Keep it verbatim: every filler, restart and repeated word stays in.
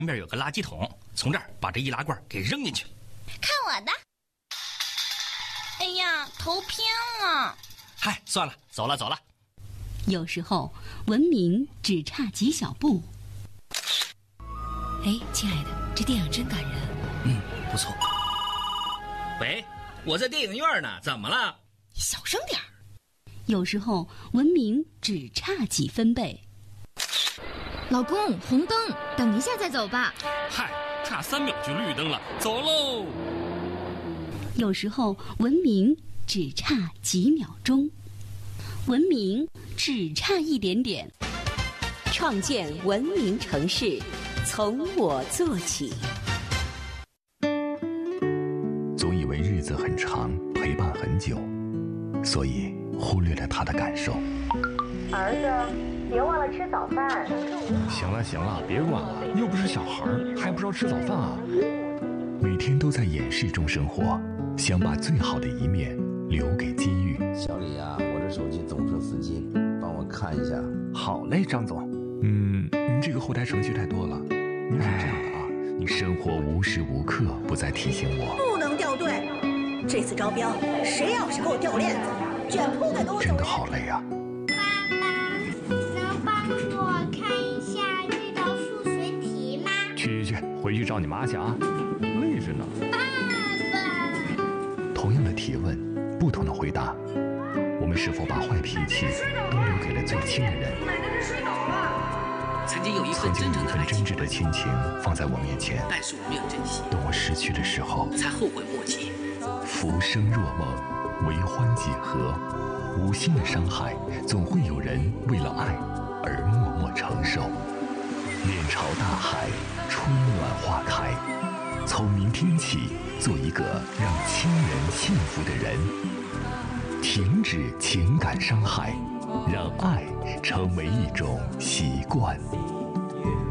旁边有个垃圾桶，从这儿把这易拉罐给扔进去。 看我的！哎呀，头偏了。 嗨，算了，走了走了。 有时候文明只差几小步。 哎，亲爱的，这电影真感人。 嗯，不错。喂，我在电影院呢，怎么了？ 小声点儿。 有时候文明只差几分贝。 老公，红灯，等一下再走吧。 嗨，差三秒就绿灯了，走喽。 有时候文明只差几秒钟，文明只差一点点。 创建文明城市，从我做起。 总以为日子很长，陪伴很久，所以忽略了他的感受。 儿子，别忘了吃早饭。 行了行了，别管了，又不是小孩，还不知道吃早饭啊？ 每天都在掩饰中生活，想把最好的一面留给机遇。 小李啊，我这手机总出死机，帮我看一下。 好嘞，张总。 嗯，您这个后台程序太多了。您是这样的啊，你生活无时无刻不在提醒我， 不能掉队。这次招标，谁要是给我掉链子，卷铺盖给我走人。 真的好累啊。 去去去，回去找你妈去啊，累着呢。 爸爸。 同样的提问，不同的回答，我们是否把坏脾气都留给了最亲的人？ 买的是水饺吧？ 曾经有一份曾经有一份真挚的亲情放在我面前， 但是我没有珍惜。 等我失去的时候， 才后悔莫及。 浮生若梦，为欢几何？无心的伤害，总会有人为了爱而默默承受。面朝大海，春暖花开。从明天起，做一个让亲人幸福的人。停止情感伤害，让爱成为一种习惯。